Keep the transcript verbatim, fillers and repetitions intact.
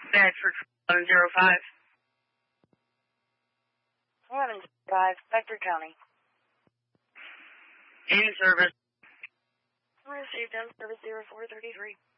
Bedford eleven zero five. eleven zero five, Bedford County. In service. Received in service zero four thirty-three.